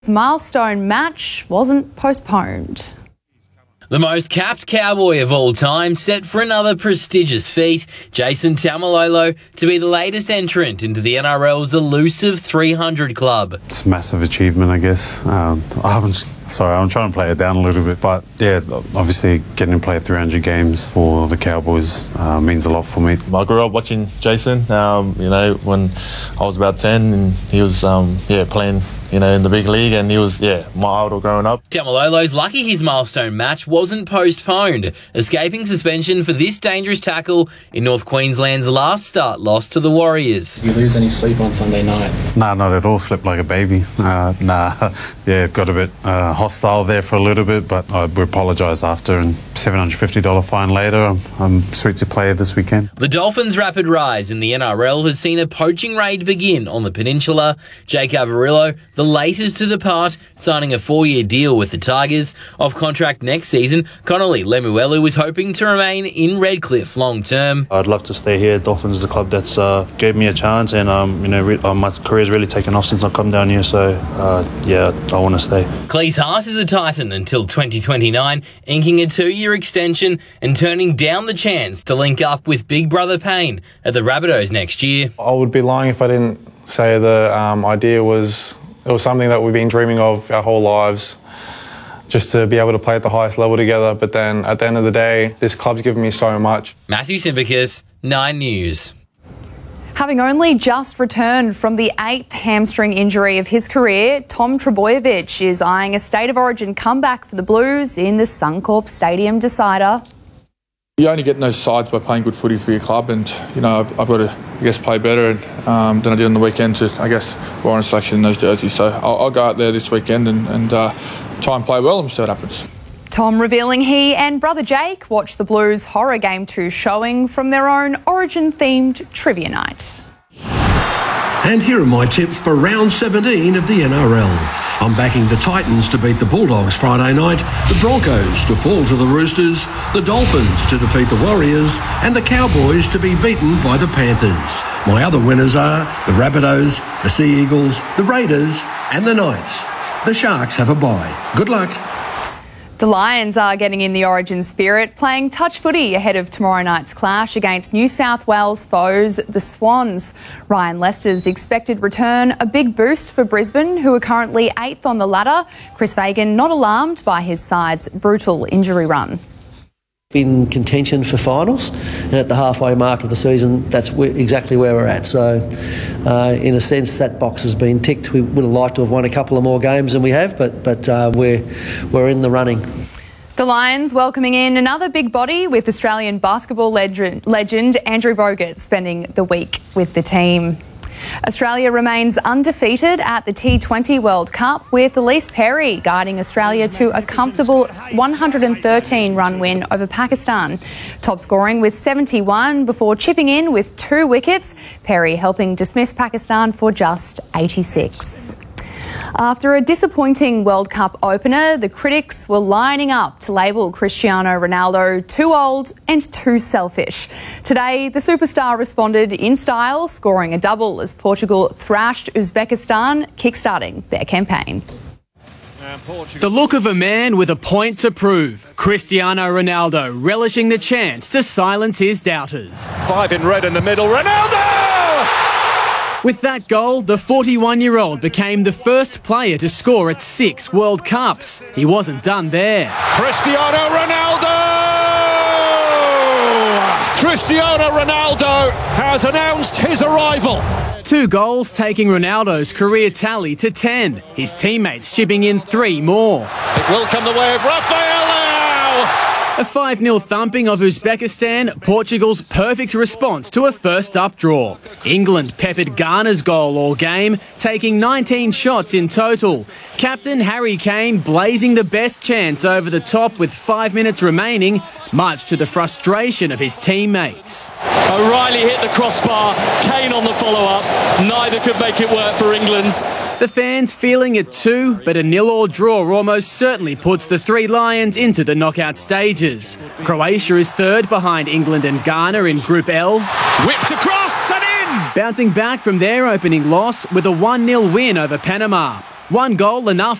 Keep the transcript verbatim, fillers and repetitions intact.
Milestone match wasn't postponed. The most capped cowboy of all time set for another prestigious feat, Jason Taumalolo, to be the latest entrant into the N R L's elusive three hundred club. It's a massive achievement, I guess. Um, I haven't, sorry, I'm trying to play it down a little bit, but yeah, obviously getting to play three hundred games for the Cowboys uh, means a lot for me. I grew up watching Jason, um, you know, when I was about ten, and he was, um, yeah, playing, you know, in the big league, and he was, yeah, my idol growing up. Taumalolo's lucky his milestone match wasn't postponed, escaping suspension for this dangerous tackle in North Queensland's last start loss to the Warriors. Did you lose any sleep on Sunday night? Nah, not at all. Slept like a baby. Uh, nah, yeah, got a bit uh, hostile there for a little bit, but I apologise after, and seven hundred fifty dollars fine later. I'm, I'm sweet to play this weekend. The Dolphins' rapid rise in the N R L has seen a poaching raid begin on the peninsula. Jake Averillo, the latest to depart, signing a four-year deal with the Tigers. Off contract next season, Connolly Lemuelu is hoping to remain in Redcliffe long-term. I'd love to stay here. Dolphins is the club that's uh, gave me a chance, and um, you know, re- uh, my career's really taken off since I've come down here. So uh, yeah, I want to stay. Cleese Haas is a Titan until twenty twenty-nine, inking a two-year extension and turning down the chance to link up with Big Brother Payne at the Rabbitohs next year. I would be lying if I didn't say the um, idea was it was something that we've been dreaming of our whole lives, just to be able to play at the highest level together. But then at the end of the day, this club's given me so much. Matthew Simbicus, Nine News. Having only just returned from the eighth hamstring injury of his career, Tom Trbojevic is eyeing a State of Origin comeback for the Blues in the Suncorp Stadium decider. You only get in those sides by playing good footy for your club, and you know I've, I've got to, I guess, play better um, than I did on the weekend to, I guess, warrant selection in those jerseys. So I'll, I'll go out there this weekend and, and uh, try and play well and see what happens. Tom revealing he and brother Jake watched the Blues Horror Game two showing from their own Origin-themed trivia night. And here are my tips for round seventeen of the N R L. I'm backing the Titans to beat the Bulldogs Friday night, the Broncos to fall to the Roosters, the Dolphins to defeat the Warriors, and the Cowboys to be beaten by the Panthers. My other winners are the Rabbitohs, the Sea Eagles, the Raiders, and the Knights. The Sharks have a bye. Good luck. The Lions are getting in the Origin spirit, playing touch footy ahead of tomorrow night's clash against New South Wales foes, the Swans. Ryan Lester's expected return, a big boost for Brisbane, who are currently eighth on the ladder. Chris Fagan not alarmed by his side's brutal injury run. In contention for finals, and at the halfway mark of the season, that's where, exactly where we're at. So, uh, in a sense, that box has been ticked. We would have liked to have won a couple of more games than we have, but but uh, we're we're in the running. The Lions welcoming in another big body with Australian basketball legend, legend Andrew Bogut spending the week with the team. Australia remains undefeated at the T twenty World Cup, with Elise Perry guiding Australia to a comfortable one hundred thirteen run win over Pakistan. Top scoring with seventy-one before chipping in with two wickets, Perry helping dismiss Pakistan for just eighty-six. After a disappointing World Cup opener, the critics were lining up to label Cristiano Ronaldo too old and too selfish. Today, the superstar responded in style, scoring a double as Portugal thrashed Uzbekistan, kickstarting their campaign. The look of a man with a point to prove. Cristiano Ronaldo relishing the chance to silence his doubters. Five in red in the middle, Ronaldo! With that goal, the forty-one-year-old became the first player to score at six World Cups. He wasn't done there. Cristiano Ronaldo! Cristiano Ronaldo has announced his arrival. Two goals taking Ronaldo's career tally to ten. His teammates chipping in three more. It will come the way of Rafael Leao. A five nil thumping of Uzbekistan, Portugal's perfect response to a first-up draw. England peppered Ghana's goal all game, taking nineteen shots in total. Captain Harry Kane blazing the best chance over the top with five minutes remaining, much to the frustration of his teammates. O'Reilly hit the crossbar, Kane on the follow-up. Neither could make it work for England. The fans feeling it too, but a nil-all draw almost certainly puts the three Lions into the knockout stages. Croatia is third behind England and Ghana in Group L. Whipped across and in! Bouncing back from their opening loss with a one nil win over Panama. One goal enough